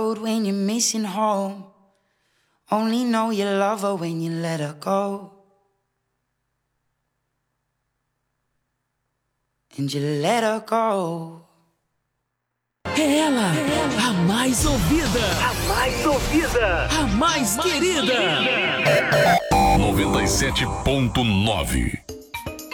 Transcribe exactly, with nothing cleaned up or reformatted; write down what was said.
road when you're missing home. Only know you love her when you let her go. And you let her go. É ela, a mais ouvida, a mais ouvida, a mais, mais querida. noventa e sete ponto nove